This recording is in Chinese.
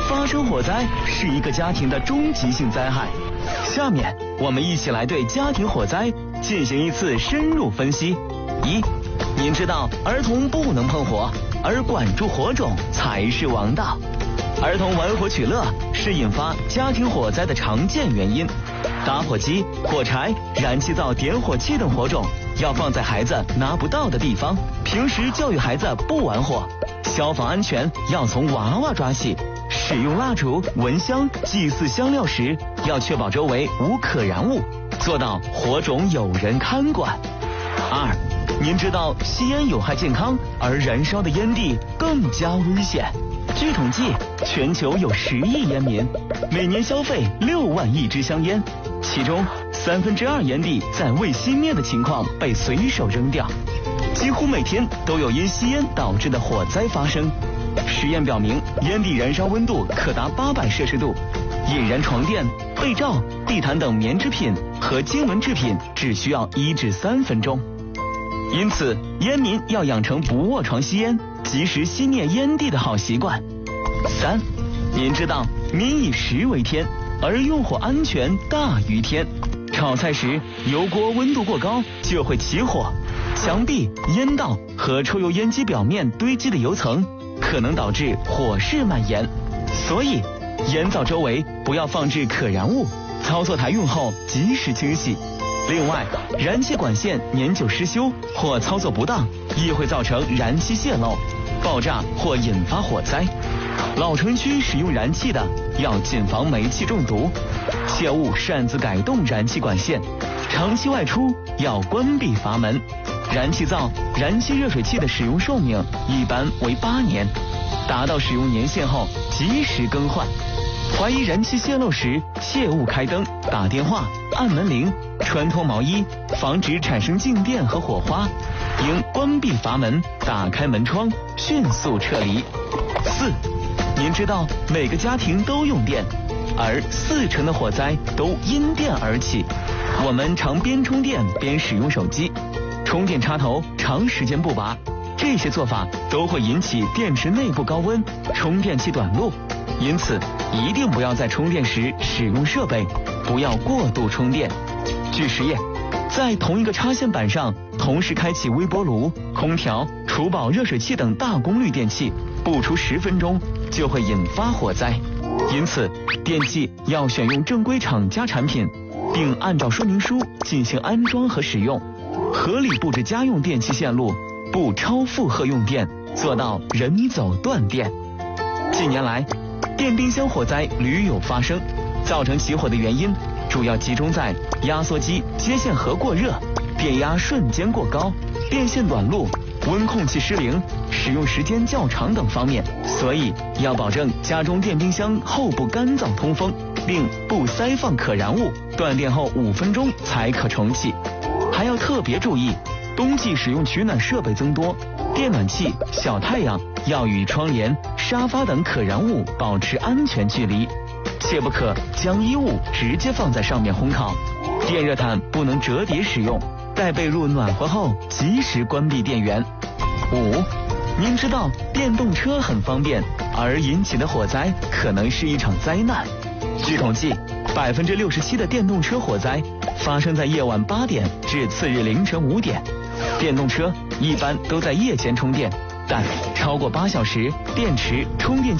发生火灾是一个家庭的终极性灾害。下面我们一起来对家庭火灾进行一次深入分析。一，您知道儿童不能碰火，而管住火种才是王道。儿童玩火取乐是引发家庭火灾的常见原因。打火机、火柴、燃气灶、点火器等火种要放在孩子拿不到的地方。平时教育孩子不玩火，消防安全要从娃娃抓起。使用蜡烛、蚊香、祭祀香料时，要确保周围无可燃物，做到火种有人看管。二，您知道吸烟有害健康，而燃烧的烟蒂更加危险。据统计，全球有10亿烟民，每年消费6万亿支香烟，其中2/3烟蒂在未熄灭的情况被随手扔掉。几乎每天都有因吸烟导致的火灾发生。实验表明，烟蒂燃烧温度可达800摄氏度，引燃床垫、被罩、地毯等棉制品和经文制品只需要1至3分钟。因此，烟民要养成不卧床吸烟、及时熄灭烟蒂的好习惯。三，您知道民以食为天，而用火安全大于天。炒菜时油锅温度过高就会起火，墙壁、烟道和抽油烟机表面堆积的油层可能导致火势蔓延，所以烟灶周围不要放置可燃物，操作台用后及时清洗。另外，燃气管线年久失修或操作不当，亦会造成燃气泄漏、爆炸或引发火灾。老城区使用燃气的要谨防煤气中毒，切勿擅自改动燃气管线，长期外出要关闭阀门。燃气灶、燃气热水器的使用寿命一般为8年，达到使用年限后及时更换。怀疑燃气泄漏时，切勿开灯、打电话、按门铃、穿脱毛衣，防止产生静电和火花。应关闭阀门，打开门窗，迅速撤离。四，您知道每个家庭都用电，而40%的火灾都因电而起。我们常边充电边使用手机，充电插头长时间不拔，这些做法都会引起电池内部高温，充电器短路。因此，一定不要在充电时使用设备，不要过度充电。据实验，在同一个插线板上同时开启微波炉、空调、储宝热水器等大功率电器，不出10分钟就会引发火灾。因此，电器要选用正规厂家产品，并按照说明书进行安装和使用，合理布置家用电器线路，不超负荷用电，做到人走断电。近年来，电冰箱火灾屡有发生，造成起火的原因主要集中在压缩机接线盒过热、电压瞬间过高、电线短路、温控器失灵、使用时间较长等方面。所以要保证家中电冰箱后部干燥通风，并不塞放可燃物，断电后5分钟才可重启。还要特别注意，冬季使用取暖设备增多，电暖器、小太阳要与窗帘、沙发等可燃物保持安全距离，切不可将衣物直接放在上面烘烤。电热毯不能折叠使用，待被褥暖和后及时关闭电源。5，您知道电动车很方便，而引起的火灾可能是一场灾难。据统计，67%的电动车火灾发生在夜晚8点至次日凌晨5点。电动车一般都在夜间充电，但超过8小时，电池充电